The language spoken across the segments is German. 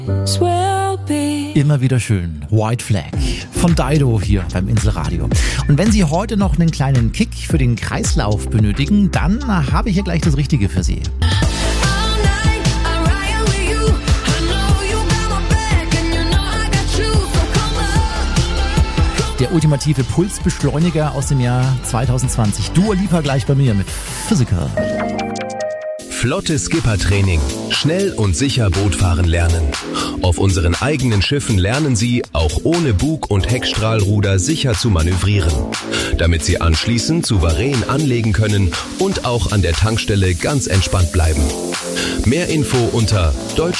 Immer wieder schön. White Flag von Dido hier beim Inselradio. Und wenn Sie heute noch einen kleinen Kick für den Kreislauf benötigen, dann habe ich hier gleich das Richtige für Sie. Der ultimative Pulsbeschleuniger aus dem Jahr 2020. Dua Lipa gleich bei mir mit Physical. Flottes Skippertraining. Schnell und sicher Bootfahren lernen. Auf unseren eigenen Schiffen lernen Sie, auch ohne Bug- und Heckstrahlruder sicher zu manövrieren. Damit Sie anschließend souverän anlegen können und auch an der Tankstelle ganz entspannt bleiben. Mehr Info unter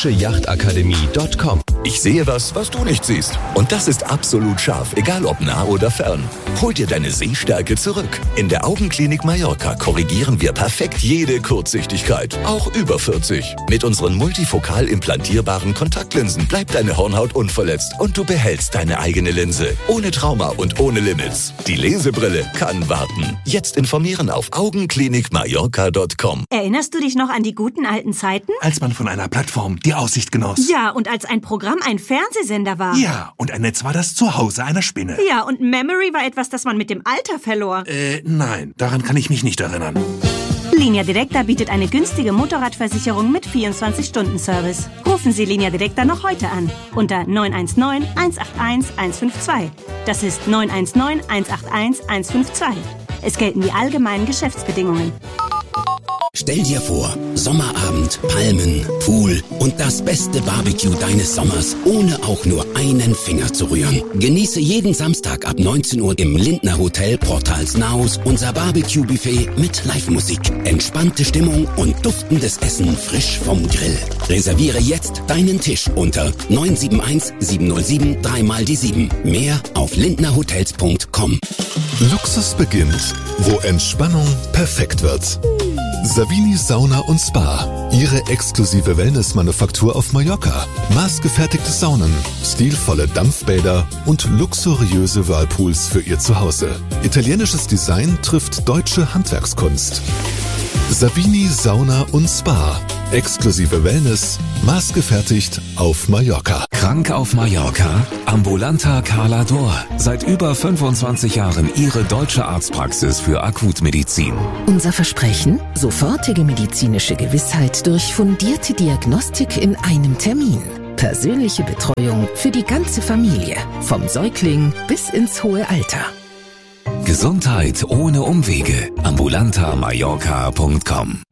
deutscheachtakademie.com. Ich sehe was du nicht siehst. Und das ist absolut scharf, egal ob nah oder fern. Hol dir deine Sehstärke zurück. In der Augenklinik Mallorca korrigieren wir perfekt jede Kurzsichtigkeit, auch über 40. Mit unseren multifokal implantierbaren Kontaktlinsen bleibt deine Hornhaut unverletzt und du behältst deine eigene Linse. Ohne Trauma und ohne Limits. Die Lesebrille kann warten. Jetzt informieren auf augenklinikmallorca.com. Erinnerst du dich noch an die guten alten Zeiten? Als man von einer Plattform die Aussicht genoss. Ja, und als ein Programm ein Fernsehsender war. Ja, und ein Netz war das Zuhause einer Spinne. Ja, und Memory war etwas, das man mit dem Alter verlor. Nein, daran kann ich mich nicht erinnern. Linea Directa bietet eine günstige Motorradversicherung mit 24-Stunden-Service. Rufen Sie Linea Directa noch heute an. Unter 919 181 152. Das ist 919 181 152. Es gelten die allgemeinen Geschäftsbedingungen. Stell dir vor, Sommerabend, Palmen, Pool und das beste Barbecue deines Sommers, ohne auch nur einen Finger zu rühren. Genieße jeden Samstag ab 19 Uhr im Lindner Hotel Portals-Naus unser Barbecue-Buffet mit Live-Musik, entspannte Stimmung und duftendes Essen frisch vom Grill. Reserviere jetzt deinen Tisch unter 971 707 3x7. Mehr auf lindnerhotels.com. Luxus beginnt, wo Entspannung perfekt wird. Savini Sauna und Spa. Ihre exklusive Wellness-Manufaktur auf Mallorca. Maßgefertigte Saunen, stilvolle Dampfbäder und luxuriöse Whirlpools für Ihr Zuhause. Italienisches Design trifft deutsche Handwerkskunst. Savini Sauna und Spa. Exklusive Wellness, maßgefertigt auf Mallorca. Krank auf Mallorca? Ambulanta Carla D'Or. Seit über 25 Jahren Ihre deutsche Arztpraxis für Akutmedizin. Unser Versprechen? Sofortige medizinische Gewissheit durch fundierte Diagnostik in einem Termin. Persönliche Betreuung für die ganze Familie. Vom Säugling bis ins hohe Alter. Gesundheit ohne Umwege. ambulantamallorca.com.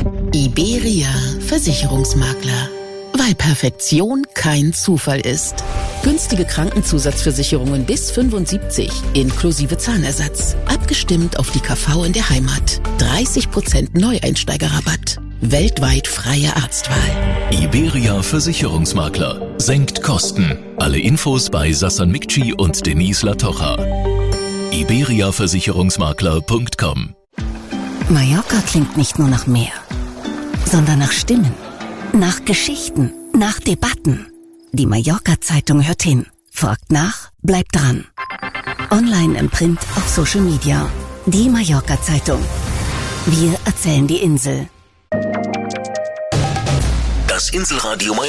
Iberia Versicherungsmakler. Weil Perfektion kein Zufall ist. Günstige Krankenzusatzversicherungen bis 75, inklusive Zahnersatz. Abgestimmt auf die KV in der Heimat. 30% Neueinsteigerrabatt. Weltweit freie Arztwahl. Iberia Versicherungsmakler. Senkt Kosten. Alle Infos bei Sassan Mikci und Denise Latocha. iberiaversicherungsmakler.com. Mallorca klingt nicht nur nach Meer, sondern nach Stimmen, nach Geschichten, nach Debatten. Die Mallorca-Zeitung hört hin, fragt nach, bleibt dran. Online, im Print, auf Social Media. Die Mallorca-Zeitung. Wir erzählen die Insel. Das Inselradio